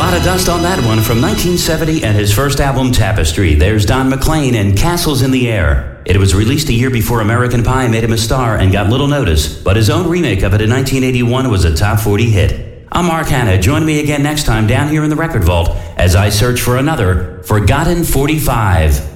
lot of dust on that one from 1970 and his first album, Tapestry. There's Don McLean and Castles in the Air. It was released a year before American Pie made him a star and got little notice, but his own remake of it in 1981 was a top 40 hit. I'm Mark Hanna. Join me again next time down here in the Record Vault as I search for another Forgotten 45.